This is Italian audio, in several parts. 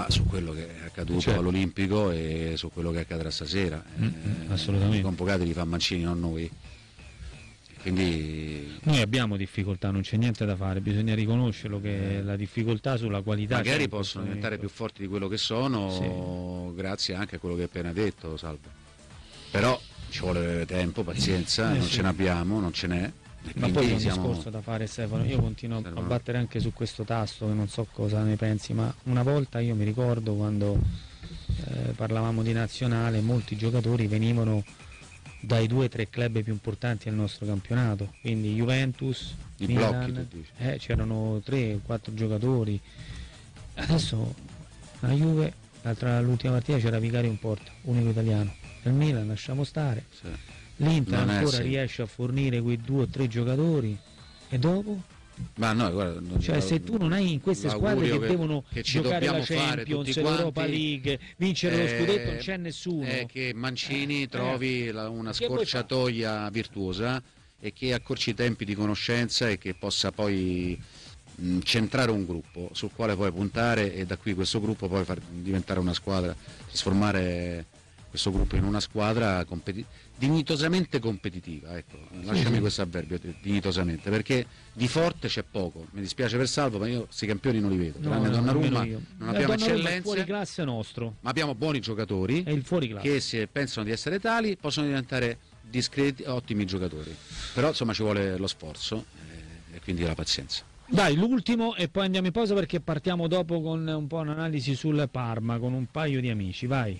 su quello che è accaduto all'Olimpico e su quello che accadrà stasera. Assolutamente. I convocati li fa Mancini, non noi. Quindi noi abbiamo difficoltà, non c'è niente da fare, bisogna riconoscerlo che la difficoltà sulla qualità magari possono diventare più forti di quello che sono, grazie anche a quello che hai appena detto, Salvo. Però ci vuole tempo, pazienza, non ce n'abbiamo, non ce n'è. Ma poi c'è un discorso da fare, Stefano, io continuo a battere anche su questo tasto, che non so cosa ne pensi, ma una volta io mi ricordo quando parlavamo di nazionale, molti giocatori venivano dai 2 o 3 club più importanti del nostro campionato, quindi Juventus, i Milan, blocchi, c'erano 3 o 4 giocatori. Adesso la Juve, l'ultima partita c'era Vicario in porta, unico italiano. Il Milan lasciamo stare. Sì. L'Inter non ancora riesce a fornire quei 2 o 3 giocatori e dopo? Ma no, guarda, cioè se tu non hai in queste squadre che devono giocare la Champions, l'Europa League, vincere lo scudetto, non c'è nessuno. È che Mancini trovi una scorciatoia virtuosa e che accorci i tempi di conoscenza e che possa poi centrare un gruppo sul quale puoi puntare e da qui questo gruppo poi far diventare una squadra, trasformare questo gruppo in una squadra dignitosamente competitiva, ecco, lasciami questo avverbio, dignitosamente, perché di forte c'è poco, mi dispiace per Salvo, ma io questi campioni non li vedo, tranne Donnarumma non abbiamo eccellenze, fuori classe nostro, ma abbiamo buoni giocatori che se pensano di essere tali possono diventare discreti, ottimi giocatori, però insomma ci vuole lo sforzo e quindi la pazienza. Dai, l'ultimo e poi andiamo in pausa perché partiamo dopo con un po' un'analisi sul Parma con un paio di amici, vai.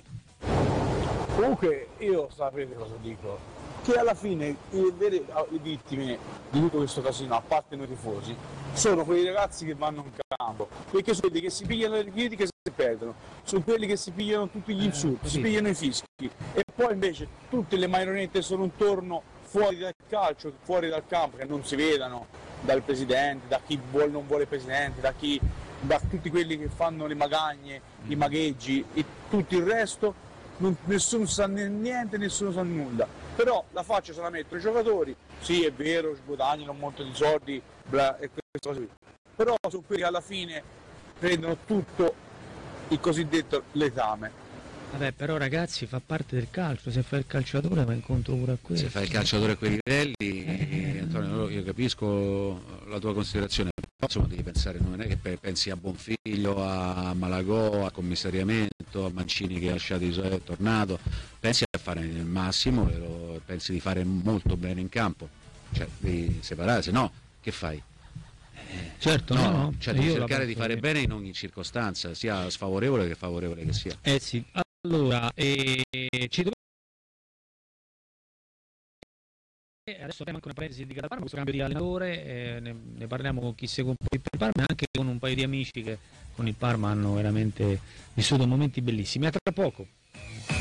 Comunque io sapete cosa dico? Che alla fine le vere vittime di tutto questo casino, a parte noi tifosi, sono quei ragazzi che vanno in campo, perché sono quelli che si pigliano le critiche e si perdono, sono quelli che si pigliano tutti gli insulti, si pigliano i fischi e poi invece tutte le marionette sono intorno fuori dal calcio, fuori dal campo, che non si vedano dal presidente, da chi vuole non vuole il presidente, da tutti quelli che fanno le magagne, i magheggi e tutto il resto. Nessuno sa niente, nessuno sa nulla, però la faccia se la mettono i giocatori, sì è vero, guadagnano un monte di soldi e queste cose qui, però sono quelli che alla fine prendono tutto il cosiddetto letame. Vabbè, però ragazzi, fa parte del calcio, se fai il calciatore va incontro pure a questo. Se fai il calciatore a quei livelli, Antonio, io capisco la tua considerazione, però insomma devi pensare, non è che pensi a Bonfiglio, a Malagò, a commissariamento, a Mancini che ha lasciato è tornato, pensi a fare il massimo, pensi di fare molto bene in campo, cioè devi separare, se no che fai? Certo, no. Cioè devi cercare di fare bene in ogni circostanza, sia sfavorevole che favorevole che sia. Sì, allora ci dobbiamo. Adesso abbiamo anche una parentesi dedicata al Parma, questo cambio di allenatore, ne parliamo con chi segue un po' il Parma e anche con un paio di amici che con il Parma hanno veramente vissuto momenti bellissimi. A tra poco.